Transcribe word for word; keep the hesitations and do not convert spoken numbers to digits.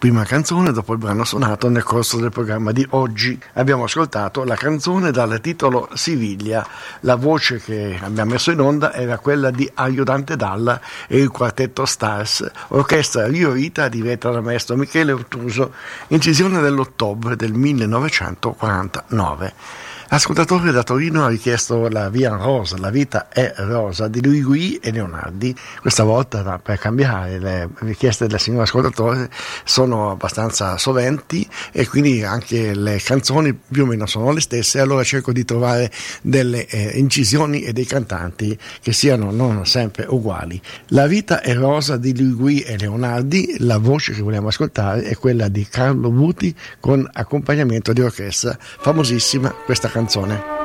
prima canzone dopo il brano suonato nel corso del programma di oggi. Abbiamo ascoltato la canzone dal titolo Siviglia. La voce che abbiamo messo in onda era quella di Aiutante Dalla e il quartetto Stars, orchestra riorita diretta dal maestro Michele Ottuso, incisione dell'ottobre del millenovecentoquarantanove. L'ascoltatore da Torino ha richiesto la Via Rosa, La vita è rosa di Luigi e Leonardi. Questa volta, per cambiare, le richieste del signor ascoltatore sono abbastanza soventi e quindi anche le canzoni più o meno sono le stesse, allora cerco di trovare delle eh, incisioni e dei cantanti che siano non sempre uguali. La vita è rosa di Luigi e Leonardi, la voce che vogliamo ascoltare è quella di Carlo Buti con accompagnamento di orchestra, famosissima questa canzone.